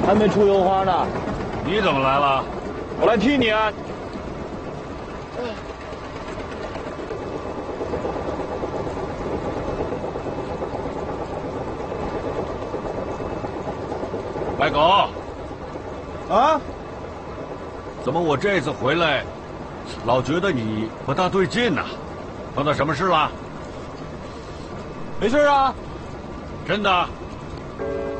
还没出油花呢。 你怎么来了？ 我来替你啊。 白狗， 啊？ 怎么我这次回来，老觉得你不大对劲呢？碰到什么事了？ 没事啊。 真的？